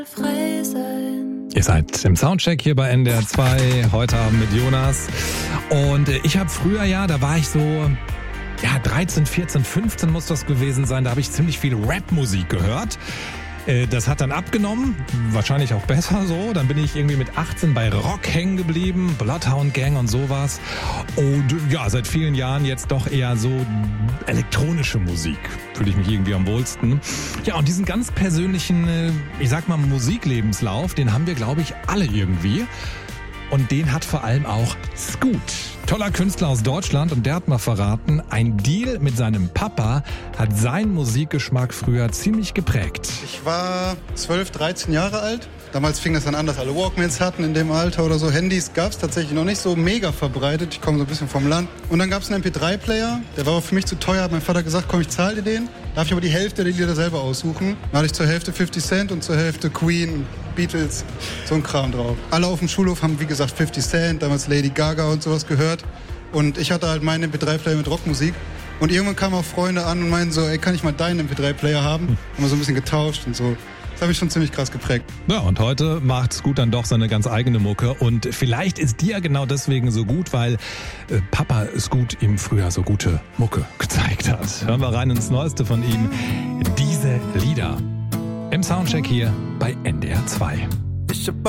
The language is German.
Frei sein. Ihr seid im Soundcheck hier bei NDR 2, heute Abend mit Jonas. Und ich habe früher da war ich so 13, 14, 15 muss das gewesen sein, da habe ich ziemlich viel Rap-Musik gehört. Das hat dann abgenommen, wahrscheinlich auch besser so. Dann bin ich irgendwie mit 18 bei Rock hängen geblieben, Bloodhound Gang und sowas. Und seit vielen Jahren jetzt doch eher so elektronische Musik. Fühle ich mich irgendwie am wohlsten. Ja, und diesen ganz persönlichen, Musiklebenslauf, den haben wir, glaube ich, alle irgendwie. Und den hat vor allem auch Scoot. Toller Künstler aus Deutschland, und der hat mal verraten, ein Deal mit seinem Papa hat seinen Musikgeschmack früher ziemlich geprägt. Ich war 12, 13 Jahre alt. Damals fing das dann an, dass alle Walkmans hatten in dem Alter oder so. Handys gab es tatsächlich noch nicht so mega verbreitet. Ich komme so ein bisschen vom Land. Und dann gab es einen MP3-Player. Der war aber für mich zu teuer. Hat mein Vater gesagt, komm, ich zahle dir den. Darf ich aber die Hälfte der Lieder selber aussuchen. Dann hatte ich zur Hälfte 50 Cent und zur Hälfte Queen, Beatles, so ein Kram drauf. Alle auf dem Schulhof haben, wie gesagt, 50 Cent, damals Lady Gaga und sowas gehört. Und ich hatte halt meinen MP3-Player mit Rockmusik. Und irgendwann kamen auch Freunde an und meinten so, ey, kann ich mal deinen MP3-Player haben? Haben wir so ein bisschen getauscht und so. Das habe ich schon ziemlich krass geprägt. Ja, und heute macht Scoot dann doch seine ganz eigene Mucke. Und vielleicht ist die ja genau deswegen so gut, weil Papa Scoot ihm früher so gute Mucke gezeigt hat. Hören wir rein ins Neueste von ihm. Diese Lieder. Im Soundcheck hier bei NDR 2.